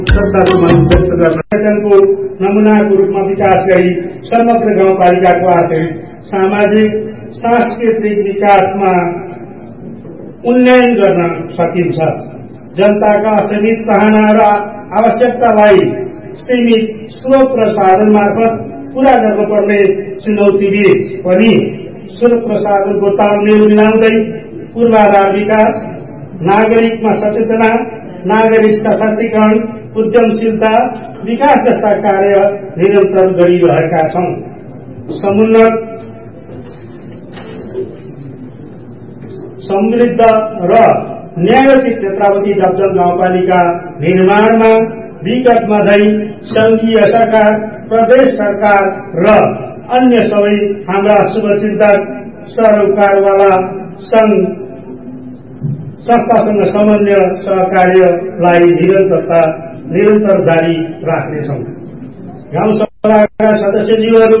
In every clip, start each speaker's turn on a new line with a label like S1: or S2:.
S1: को नमूनाको रूपमा विकास गरी समग्र गाउँपालिकाको आर्थिक सामाजिक सांस्कृतिक विकासमा उन्नयन गर्न सकिन्छ। जनताका असीमित चाहना र आवश्यकतालाई सीमित स्रोत र साधन मार्फत पूरा गर्नुपर्ने चुनौतीबीच पनि स्रोत र साधनको तालमेल मिलाउँदै पूर्वाधार विकास, नागरिकमा सचेतना, नागरिक सशक्तिकरण, उद्यमशीलता विकास जस्ता कार्य निरन्तर गरिरहेका छौं। समुन्नत, समृद्ध र न्यायोचित नेत्रावती डबजल गाउँपालिका निर्माणमा विगत मधै संघीय सरकार, प्रदेश सरकार र अन्य सबै हाम्रा शुभचिन्तक सरोकारवाला संस्थासँग समन्वय सहकार्यलाई निरन्तर जारी राख्नेछौं। गाउँ सभाका सदस्यज्यूहरू,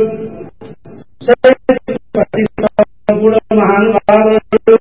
S1: सम्पूर्ण महानुभावहरू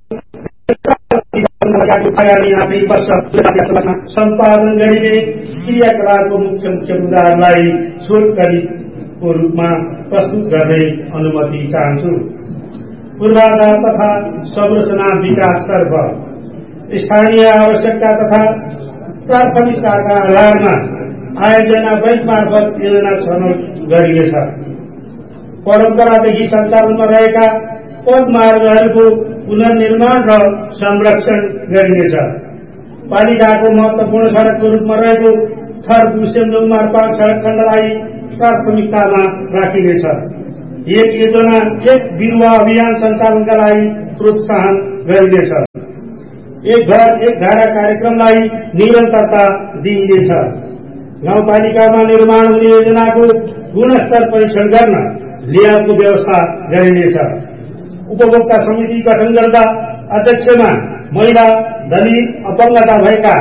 S1: सम्पादन गरिने क्रियाकलापको मुख्य मुद्दाहरूलाई छोटकरीको रूपमा प्रस्तुत गर्ने अनुमति चाहन्छु। पूर्वाधार तथा संरचना विकासतर्फ स्थानीय आवश्यकता तथा प्राथमिकताका आधारमा आयोजना बैंक मार्फत योजना छनौट गरिनेछ। परम्परादेखि सञ्चालनमा रहेका पदमार्गहरूको पुनर्निर्माण र संरक्षण गरिनेछ। पालिकाको महत्वपूर्ण सड़कको रूपमा रहेको थरपु सेमडोङ मार्फत सड़क खण्डलाई प्राथमिकतामा राखिनेछ। एक योजना एक बिरुवा अभियान सञ्चालनका लागि प्रोत्साहन गरिनेछ। एक घर एक धारा कार्यक्रमलाई निरन्तरता दिइनेछ। गाउँपालिकामा निर्माण हुने योजनाको गुणस्तर परीक्षण गर्न लेआउटको व्यवस्था गरिनेछ। उपभोक्ता समिति गठन गर्दा अध्यक्षमा महिला, दलित, अपंगता भएका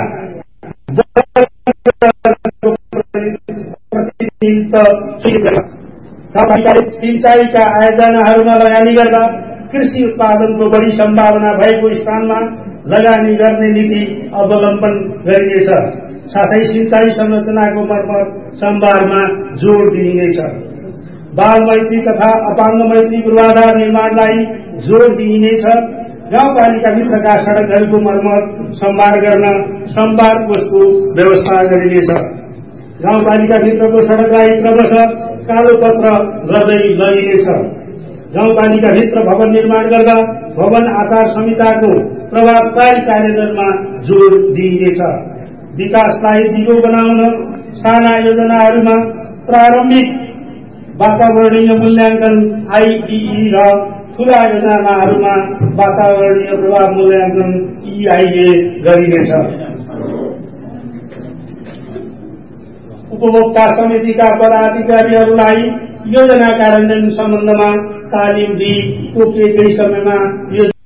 S1: सिंचाईका आयोजनाहरूमा लगानी गर्दा कृषि उत्पादनको बढी सम्भावना भएको स्थानमा लगानी गर्ने नीति अवलम्बन गरिनेछ। साथै सिंचाई संरचनाको मार्फत सम्भारमा जोड़ दिइनेछ। बाल मैत्री तथा अपाङ्ग मैत्री पूर्वाधार निर्माणलाई जोड़ दिइनेछ। गाउँपालिकाभित्रका सड़कहरूको मर्मत सम्भार गर्न सम्भार कोषको व्यवस्था गरिनेछ। गाउँपालिकाभित्रको सड़कलाई क्रमशः कालोपत्र गर्दै लगिनेछ। गाउँपालिकाभित्र भवन निर्माण गर्दा भवन आचार संहिताको प्रभावकारी कार्यान्वयनमा जोड़ दिइनेछ। विकासलाई दिगो बनाउन साना योजनाहरूमा प्रारम्भिक वातावरणीय मूल्याङ्कन आईटीई र ठूला योजनाहरूमा वातावरणीय प्रभाव मूल्याङ्कन EIA गरिनेछ। उपभोक्ता समितिका पदाधिकारीहरूलाई योजना कार्यान्वयन सम्बन्धमा तालिम दिई तोकिएकै समयमा